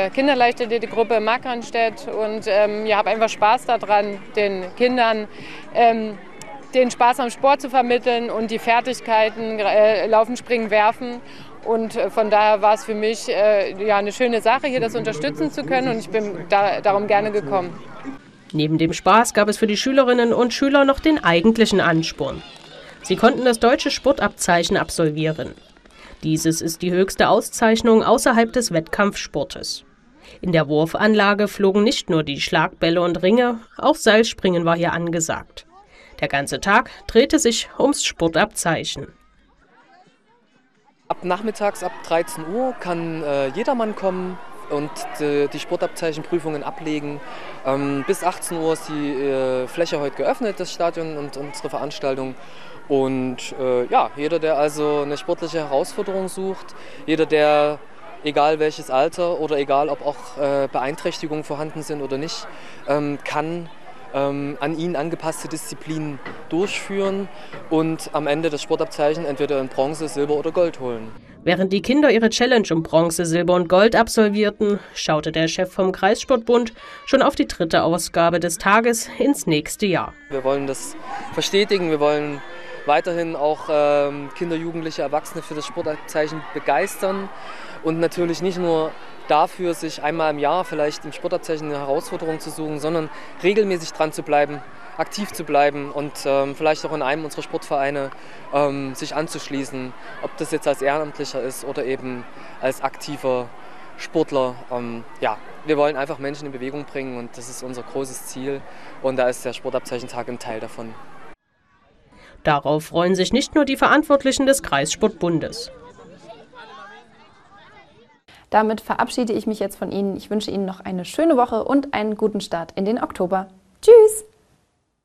Kinderleichtathletikgruppe Markranstädt und habe einfach Spaß daran, den Kindern den Spaß am Sport zu vermitteln und die Fertigkeiten Laufen, Springen, Werfen. Und von daher war es für mich eine schöne Sache, hier das unterstützen zu können, und ich bin darum gerne gekommen. Neben dem Spaß gab es für die Schülerinnen und Schüler noch den eigentlichen Ansporn. Sie konnten das deutsche Sportabzeichen absolvieren. Dieses ist die höchste Auszeichnung außerhalb des Wettkampfsportes. In der Wurfanlage flogen nicht nur die Schlagbälle und Ringe, auch Seilspringen war hier angesagt. Der ganze Tag drehte sich ums Sportabzeichen. Ab nachmittags, ab 13 Uhr, kann jedermann kommen und die Sportabzeichenprüfungen ablegen. Bis 18 Uhr ist die Fläche heute geöffnet, das Stadion und unsere Veranstaltung. Und jeder, der also eine sportliche Herausforderung sucht, jeder, der, egal welches Alter oder egal ob auch Beeinträchtigungen vorhanden sind oder nicht, kann an ihn angepasste Disziplinen durchführen und am Ende das Sportabzeichen entweder in Bronze, Silber oder Gold holen. Während die Kinder ihre Challenge um Bronze, Silber und Gold absolvierten, schaute der Chef vom Kreissportbund schon auf die 3. Ausgabe des Tages ins nächste Jahr. Wir wollen das verstetigen, wir wollen weiterhin auch Kinder, Jugendliche, Erwachsene für das Sportabzeichen begeistern und natürlich nicht nur dafür, sich einmal im Jahr vielleicht im Sportabzeichen eine Herausforderung zu suchen, sondern regelmäßig dran zu bleiben, aktiv zu bleiben und vielleicht auch in einem unserer Sportvereine sich anzuschließen, ob das jetzt als Ehrenamtlicher ist oder eben als aktiver Sportler. Wir wollen einfach Menschen in Bewegung bringen und das ist unser großes Ziel und da ist der Sportabzeichentag ein Teil davon. Darauf freuen sich nicht nur die Verantwortlichen des Kreissportbundes. Damit verabschiede ich mich jetzt von Ihnen. Ich wünsche Ihnen noch eine schöne Woche und einen guten Start in den Oktober.